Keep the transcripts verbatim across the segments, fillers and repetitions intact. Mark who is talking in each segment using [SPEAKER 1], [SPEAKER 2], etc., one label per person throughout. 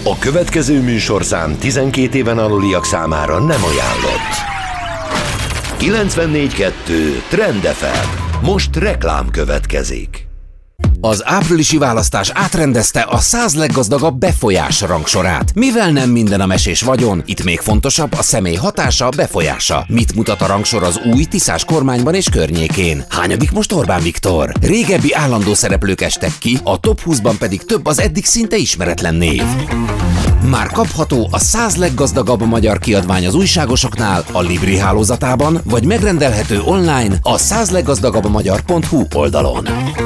[SPEAKER 1] A következő műsorszám tizenkét éven aluliak számára nem ajánlott. kilencvennégy kettő Trend ef em. Most reklám következik.
[SPEAKER 2] Az áprilisi választás átrendezte a száz leggazdagabb befolyás rangsorát. Mivel nem minden a mesés vagyon, itt még fontosabb a személy hatása, befolyása. Mit mutat a rangsor az új Tiszás kormányban és környékén? Hányadik most Orbán Viktor? Régebbi állandó szereplők estek ki, a top húszban pedig több az eddig szinte ismeretlen név. Már kapható a száz leggazdagabb magyar kiadvány az újságosoknál, a Libri hálózatában, vagy megrendelhető online a száz leggazdagabb magyar pont hu oldalon.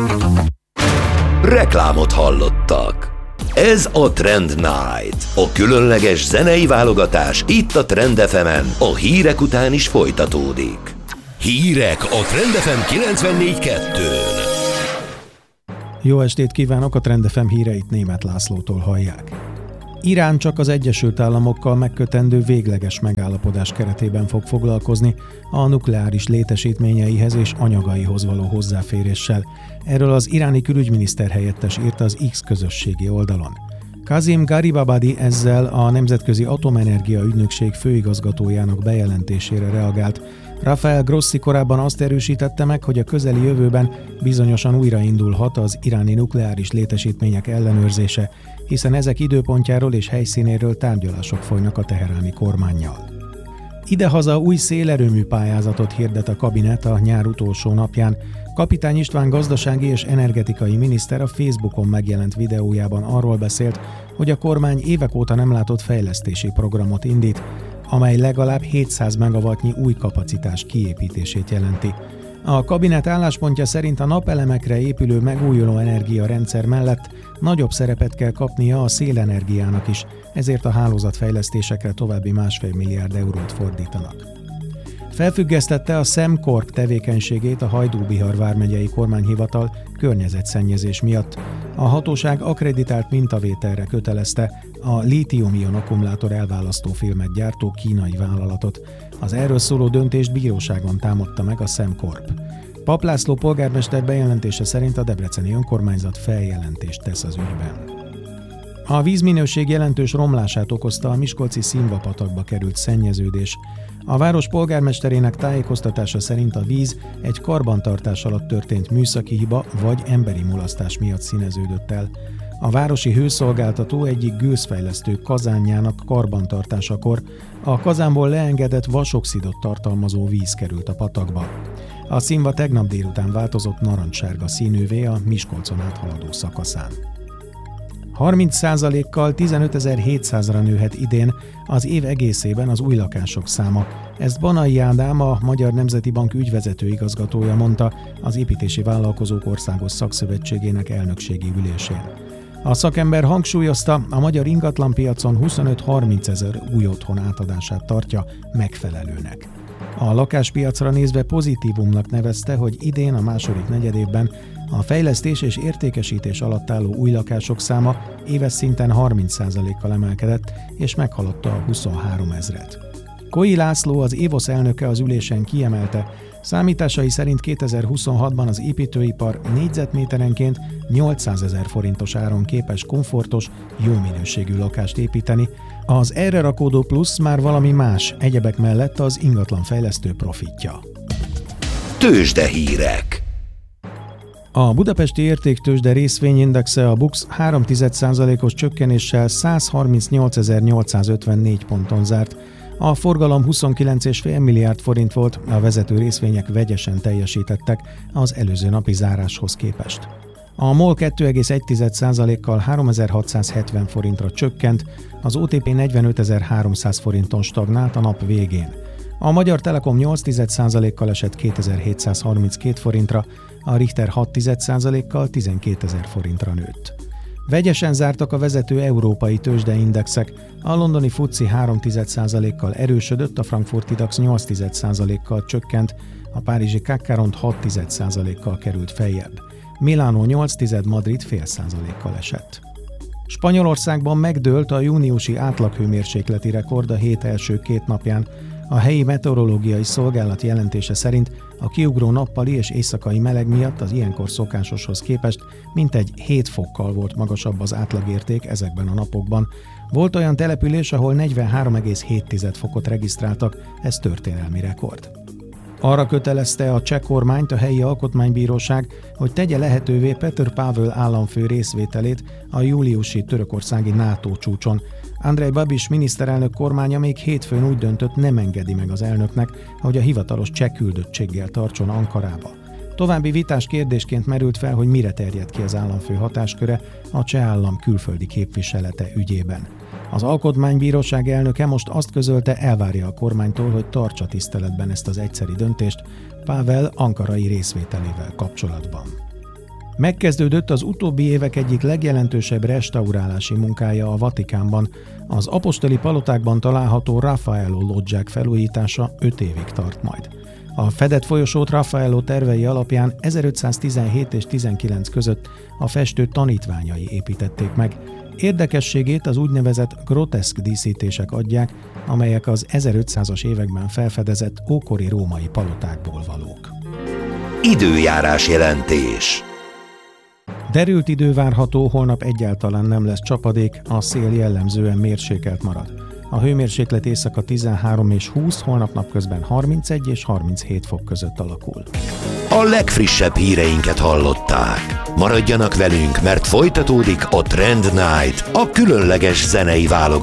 [SPEAKER 1] Reklámot hallottak. Ez a Trend Night, a különleges zenei válogatás itt a Trend ef emen, a hírek után is folytatódik. Hírek a Trend ef em kilencvennégy kettőn.
[SPEAKER 3] Jó estét kívánok, a Trend ef em híreit Németh Lászlótól hallják. Irán csak az Egyesült Államokkal megkötendő végleges megállapodás keretében fog foglalkozni a nukleáris létesítményeihez és anyagaihoz való hozzáféréssel. Erről az iráni külügyminiszter helyettes írt az X közösségi oldalon. Kazim Garibabadi ezzel a Nemzetközi Atomenergia Ügynökség főigazgatójának bejelentésére reagált. Rafael Grossi korábban azt erősítette meg, hogy a közeli jövőben bizonyosan újraindulhat az iráni nukleáris létesítmények ellenőrzése, hiszen ezek időpontjáról és helyszínéről tárgyalások folynak a teheráni kormánnyal. Idehaza új szélerőmű pályázatot hirdet a kabinet a nyár utolsó napján. Kapitány István gazdasági és energetikai miniszter a Facebookon megjelent videójában arról beszélt, hogy a kormány évek óta nem látott fejlesztési programot indít, amely legalább hétszáz megawattnyi új kapacitás kiépítését jelenti. A kabinet álláspontja szerint a napelemekre épülő megújuló energiarendszer mellett nagyobb szerepet kell kapnia a szélenergiának is, ezért a hálózatfejlesztésekre további másfél milliárd eurót fordítanak. Felfüggesztette a Szemkorp tevékenységét a Hajdú-Bihar vármegyei kormányhivatal környezetszennyezés miatt. A hatóság akkreditált mintavételre kötelezte a lítium-ion akkumulátor elválasztó filmet gyártó kínai vállalatot. Az erről szóló döntést bíróságon támadta meg a Szemkorp. Papp László polgármester bejelentése szerint a debreceni önkormányzat feljelentést tesz az ügyben. A vízminőség jelentős romlását okozta a miskolci Szimba-patakba került szennyeződés. A város polgármesterének tájékoztatása szerint a víz egy karbantartás alatt történt műszaki hiba vagy emberi mulasztás miatt színeződött el. A városi hőszolgáltató egyik gőzfejlesztő kazánjának karbantartásakor a kazánból leengedett vasoxidot tartalmazó víz került a patakba. A Szimba tegnap délután változott narancssárga színűvé a Miskolcon áthaladó szakaszán. harminc százalékkal tizenötezer-hétszázra nőhet idén az év egészében az új lakások száma. Ezt Banai Ádám, a Magyar Nemzeti Bank ügyvezető igazgatója mondta az Építési Vállalkozók Országos Szakszövetségének elnökségi ülésén. A szakember hangsúlyozta, a magyar ingatlanpiacon huszonöt-harminc ezer új otthon átadását tartja megfelelőnek. A lakáspiacra nézve pozitívumnak nevezte, hogy idén a második negyedévben a fejlesztés és értékesítés alatt álló új lakások száma éves szinten harminc százalékkal emelkedett, és meghaladta a huszonhárom ezret. Koi László, az évosz elnöke az ülésen kiemelte, számításai szerint kétezer-huszonhatban az építőipar négyzetméterenként nyolcszázezer forintos áron képes komfortos, jó minőségű lakást építeni. Az erre rakódó plusz már valami más, egyebek mellett az ingatlanfejlesztő profitja.
[SPEAKER 1] Tőzsdehírek.
[SPEAKER 3] A budapesti értéktőzsde részvényindexe a BUX három egész egy százalékos csökkenéssel százharmincnyolcezer-nyolcszázötvennégy ponton zárt. A forgalom huszonkilenc egész öt milliárd forint volt, a vezető részvények vegyesen teljesítettek az előző napi záráshoz képest. A MOL kettő egész egy százalékkal háromezer-hatszázhetven forintra csökkent, az o té pé negyvenötezer-háromszáz forinton stagnált a nap végén. A Magyar Telekom nyolc egész egy százalékkal esett kétezer-hétszázharminckét forintra, a Richter hat egész egy százalékkal tizenkétezer forintra nőtt. Vegyesen zártak a vezető európai tőzsdeindexek, a londoni fuci három egész egy százalékkal erősödött, a frankfurti DAX nyolc egész egy százalékkal csökkent, a párizsi cé á cé ront hat egész egy százalékkal került feljebb. Milánó nyolc tized, Madrid fél százalékkal esett. Spanyolországban megdőlt a júniusi átlaghőmérsékleti rekord a hét első két napján. A helyi meteorológiai szolgálat jelentése szerint a kiugró nappali és éjszakai meleg miatt az ilyenkor szokásoshoz képest mintegy hét fokkal volt magasabb az átlagérték ezekben a napokban. Volt olyan település, ahol negyvenhárom egész hét fokot regisztráltak, ez történelmi rekord. Arra kötelezte a cseh kormányt a helyi alkotmánybíróság, hogy tegye lehetővé Petr Pavel államfő részvételét a júliusi törökországi NATO csúcson. Andrej Babis miniszterelnök kormánya még hétfőn úgy döntött, nem engedi meg az elnöknek, hogy a hivatalos cseh küldöttséggel tartson Ankarába. További vitás kérdésként merült fel, hogy mire terjed ki az államfő hatásköre a cseh állam külföldi képviselete ügyében. Az alkotmánybíróság elnöke most azt közölte, elvárja a kormánytól, hogy tartsa tiszteletben ezt az egyszeri döntést Pavel ankarai részvételével kapcsolatban. Megkezdődött az utóbbi évek egyik legjelentősebb restaurálási munkája a Vatikánban. Az apostoli palotákban található Raffaello loggiák felújítása öt évig tart majd. A fedett folyosót Raffaello tervei alapján ezerötszáztizenhét és tizenkilenc között a festő tanítványai építették meg. Érdekességét az úgynevezett groteszk díszítések adják, amelyek az ezerötszázas években felfedezett ókori római palotákból valók.
[SPEAKER 1] Időjárás jelentés.
[SPEAKER 3] Derült idő várható, holnap egyáltalán nem lesz csapadék, a szél jellemzően mérsékelt marad. A hőmérséklet éjszaka tizenhárom és húsz, holnap napközben harmincegy és harminchét fok között alakul.
[SPEAKER 1] A legfrissebb híreinket hallották. Maradjanak velünk, mert folytatódik a Trend Night, a különleges zenei válogatás.